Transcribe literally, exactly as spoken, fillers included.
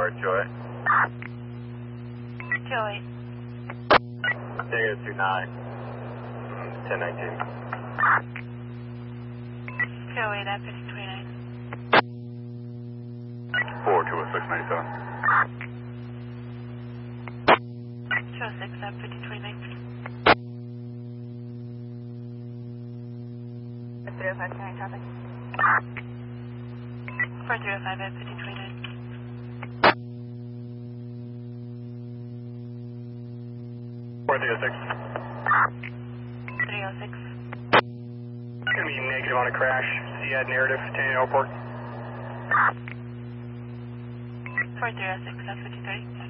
Card two oh eight. two oh eight. Negative two nine. ten nineteen. two oh eight at fifty twenty-nine. four two oh six ninety-seven. two oh six at fifty twenty-nine. three oh five carrying traffic. four three oh five at fifty twenty-nine. four three oh six. three oh six. It's going to be negative on a crash. Sead narrative, Taney Airport. four three oh six at fifty-three.